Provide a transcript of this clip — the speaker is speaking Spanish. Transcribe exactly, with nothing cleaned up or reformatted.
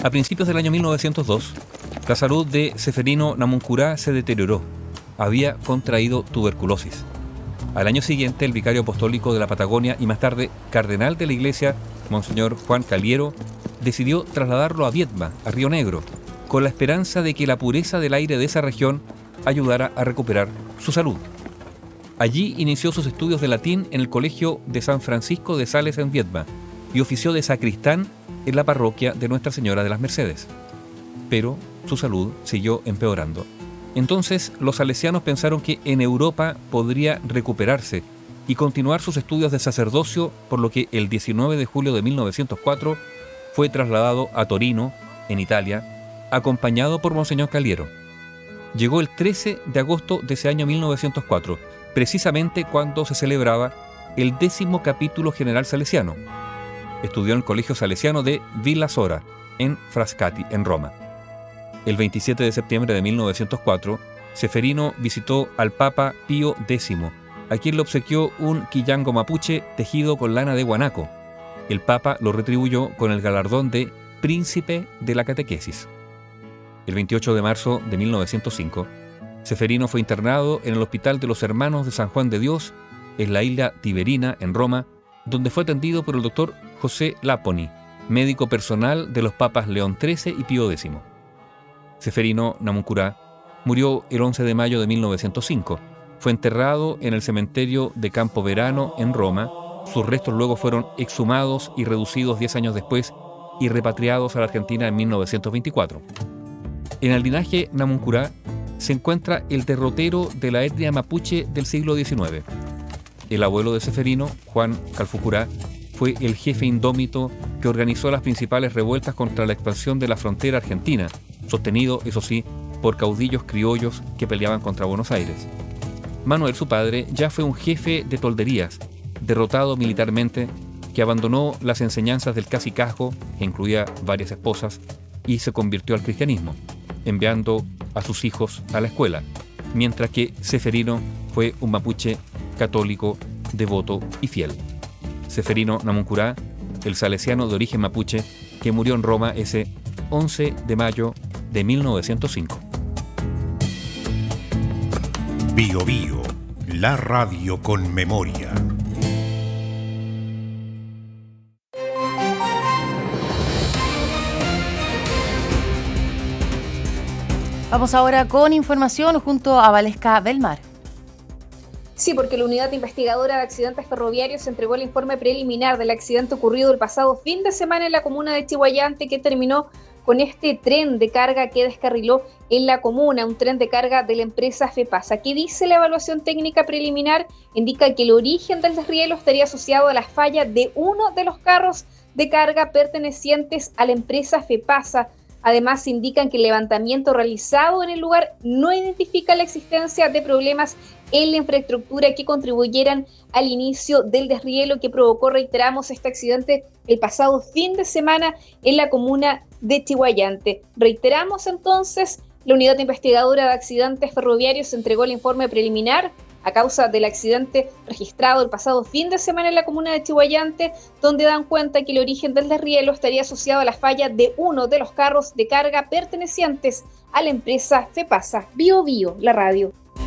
A principios del año mil novecientos dos, la salud de Ceferino Namuncurá se deterioró. Había contraído tuberculosis. Al año siguiente, el vicario apostólico de la Patagonia y más tarde cardenal de la iglesia, Monseñor Juan Caliero, decidió trasladarlo a Viedma, a Río Negro, con la esperanza de que la pureza del aire de esa región ayudara a recuperar su salud. Allí inició sus estudios de latín en el Colegio de San Francisco de Sales en Viedma y ofició de sacristán en la parroquia de Nuestra Señora de las Mercedes. Pero su salud siguió empeorando. Entonces los salesianos pensaron que en Europa podría recuperarse y continuar sus estudios de sacerdocio, por lo que el diecinueve de julio de mil novecientos cuatro fue trasladado a Torino, en Italia, acompañado por Monseñor Caliero. Llegó el trece de agosto de ese año mil novecientos cuatro, precisamente cuando se celebraba el décimo capítulo general salesiano. Estudió en el Colegio Salesiano de Villa Sora, en Frascati, en Roma. El veintisiete de septiembre de mil novecientos cuatro, Ceferino visitó al Papa Pío décimo, a quien le obsequió un quillango mapuche tejido con lana de guanaco. El Papa lo retribuyó con el galardón de Príncipe de la Catequesis. El veintiocho de marzo de mil novecientos cinco, Ceferino fue internado en el Hospital de los Hermanos de San Juan de Dios, en la isla Tiberina, en Roma, donde fue atendido por el doctor José Laponi, médico personal de los papas León trece y Pío décimo. Ceferino Namuncurá murió el once de mayo de mil novecientos cinco. Fue enterrado en el cementerio de Campo Verano, en Roma. Sus restos luego fueron exhumados y reducidos diez años después y repatriados a la Argentina en mil novecientos veinticuatro. En el linaje Namuncurá se encuentra el derrotero de la etnia mapuche del siglo diecinueve. El abuelo de Ceferino, Juan Calfucurá, fue el jefe indómito que organizó las principales revueltas contra la expansión de la frontera argentina, sostenido, eso sí, por caudillos criollos que peleaban contra Buenos Aires. Manuel, su padre, ya fue un jefe de tolderías, derrotado militarmente, que abandonó las enseñanzas del cacicazgo, que incluía varias esposas, y se convirtió al cristianismo, enviando a sus hijos a la escuela, mientras que Ceferino fue un mapuche católico, devoto y fiel. Ceferino Namuncurá, el salesiano de origen mapuche, que murió en Roma ese once de mayo de mil novecientos cinco. Bio Bio, la radio con memoria. Vamos ahora con información junto a Valesca Belmar. Sí, porque la Unidad Investigadora de Accidentes Ferroviarios entregó el informe preliminar del accidente ocurrido el pasado fin de semana en la comuna de Chihuayante, que terminó con este tren de carga que descarriló en la comuna, un tren de carga de la empresa FEPASA. ¿Qué dice la evaluación técnica preliminar? Indica que el origen del desrielo estaría asociado a la falla de uno de los carros de carga pertenecientes a la empresa FEPASA. Además, indican que el levantamiento realizado en el lugar no identifica la existencia de problemas en la infraestructura que contribuyeran al inicio del desrielo que provocó, reiteramos, este accidente el pasado fin de semana en la comuna de Chihuayante. Reiteramos entonces, la Unidad Investigadora de Accidentes Ferroviarios entregó el informe preliminar a causa del accidente registrado el pasado fin de semana en la comuna de Chihuayante, donde dan cuenta que el origen del desrielo estaría asociado a la falla de uno de los carros de carga pertenecientes a la empresa FEPASA. Bio Bio, la radio.